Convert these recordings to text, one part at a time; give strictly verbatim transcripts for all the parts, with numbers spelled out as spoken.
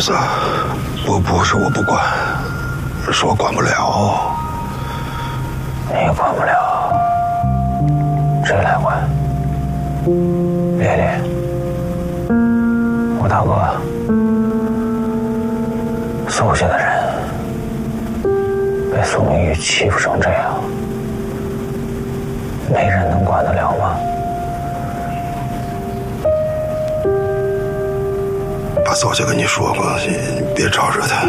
子，不不是我不管，是我管不了。 你也管不了，谁来管？烈烈，我大哥，苏家的人被苏明玉欺负成这样，没人能管得了吗？ 把早就跟你说过，你别招惹他，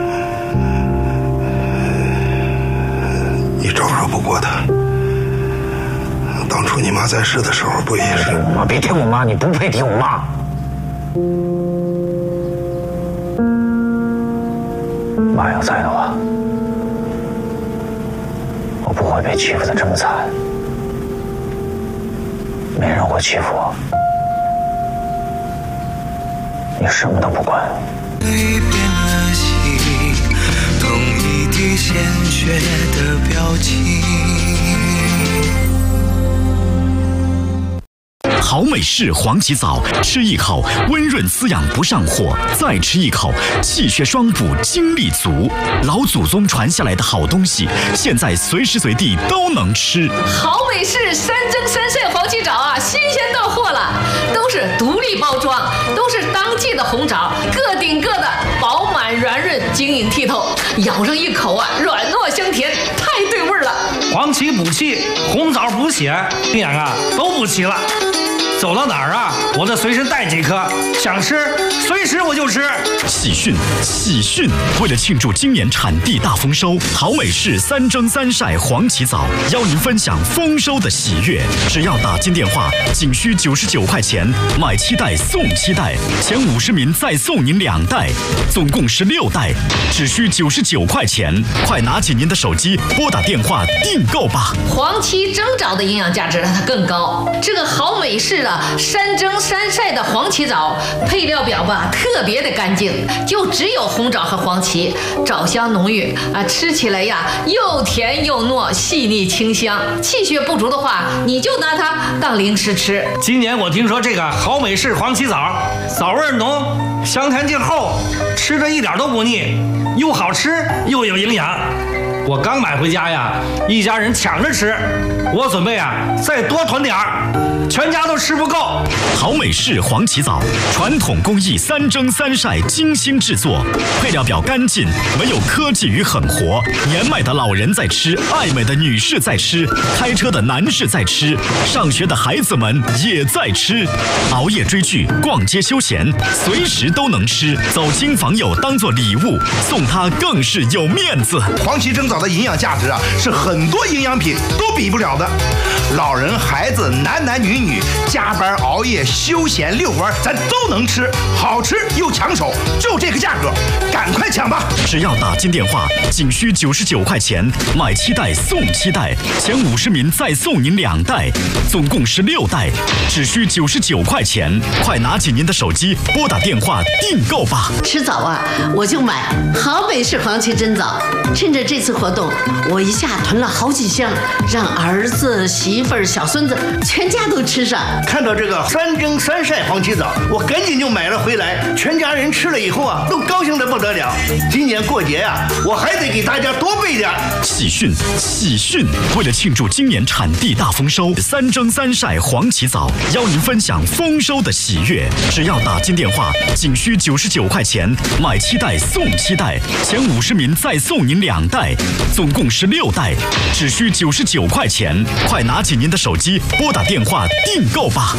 你招惹不过他。当初你妈在世的时候不也是？ 我妈，别听我妈，你不配听我妈。妈要在的话，我不会被欺负得这么惨，没人会欺负我。你什么都不管。 变了心，同一滴鲜血的表情。 好美式黄芪枣，吃一口温润滋养不上火，再吃一口气血双补，精力足。老祖宗传下来的好东西，现在随时随地都能吃。 好美式三蒸三晒黄芪枣啊，新鲜到货了，都是独立包装，都是当季的红枣，个顶个的饱满软润，晶莹剔透，咬上一口啊，软糯香甜，太对味了。 黄芪补气，红枣补血，营养啊都补齐了。走到哪儿啊，我得随身带几颗，想吃随时我就吃。 喜讯喜讯！为了庆祝今年产地大丰收，好美式三蒸三晒黄芪枣邀您分享丰收的喜悦。只要打进电话，仅需九十九块钱，买七袋送七袋，前五十名再送您两袋，总共十六袋，只需九十九块钱。快拿起您的手机，拨打电话订购吧。 黄芪蒸枣的营养价值它更高，这个好美式的三蒸三晒的黄芪枣，配料表吧特别的干净，就只有红枣和黄芪，枣香浓郁啊，吃起来呀又甜又糯，细腻清香。气血不足的话，你就拿它当零食吃。 今年我听说这个好美式黄芪枣，枣味浓，香甜劲厚，吃着一点都不腻，又好吃又有营养。我刚买回家呀，一家人抢着吃，我准备啊再多囤点儿，全家都吃不够。 好美式黄芪枣，传统工艺三蒸三晒精心制作，配料表干净，没有科技与狠活。年迈的老人在吃，爱美的女士在吃，开车的男士在吃，上学的孩子们也在吃。熬夜追剧、逛街休闲，随时都能吃。走亲访友当做礼物，送它更是有面子。 黄芪蒸枣的营养价值啊，是很多营养品都比不了的。老人、孩子、男男女女，加班熬夜、休闲遛弯，咱都能吃，好吃又抢手，就这个价格，赶快抢吧！ 只要打进电话，仅需九十九块钱，买七袋送七袋，前五十名再送您两袋，总共十六袋，只需九十九块钱。快拿起您的手机，拨打电话订购吧！ 吃枣啊，我就买好美式黄芪蒸枣。趁着这次活动，我一下囤了好几箱，让儿子、媳妇儿、小孙子全家都吃上。 看到这个三蒸三晒黄芪枣，我赶紧就买了回来，全家人吃了以后啊，都高兴得不得了。今年过节呀、啊，我还得给大家多备点。 喜讯喜讯！为了庆祝今年产地大丰收，三蒸三晒黄芪枣邀您分享丰收的喜悦。只要打进电话，仅需九十九块钱，买七袋送七袋，前五十名再送您两袋，总共十六袋，只需九十九块钱。快拿起您的手机，拨打电话订购吧！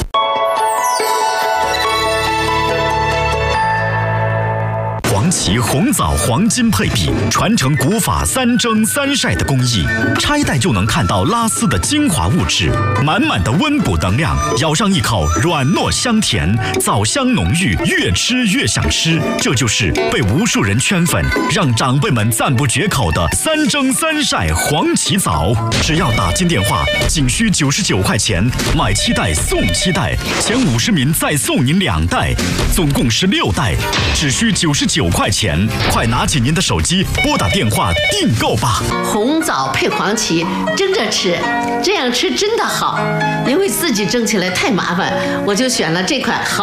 黄芪红枣黄金配比，传承古法三蒸三晒的工艺，拆袋就能看到拉丝的精华物质，满满的温补能量，咬上一口软糯香甜，枣香浓郁，越吃越想吃。这就是被无数人圈粉，让长辈们赞不绝口的三蒸三晒黄芪枣。只要打进电话，仅需九十九块钱，买七袋送七袋，前五十名再送您两袋，总共十六袋，只需九十九块钱。快拿起您的手机，拨打电话订购吧！ 红枣配黄芪蒸着吃，这样吃真的好。因为自己蒸起来太麻烦，我就选了这款好